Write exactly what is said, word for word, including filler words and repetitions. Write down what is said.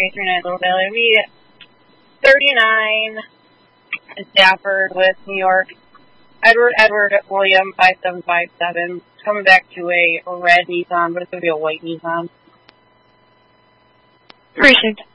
three three nine Little Valley. We thirty-nine in Stafford with New York. Edward Edward William five seven five seven. Coming back to a red Nissan, but it's going to be a white Nissan. Received.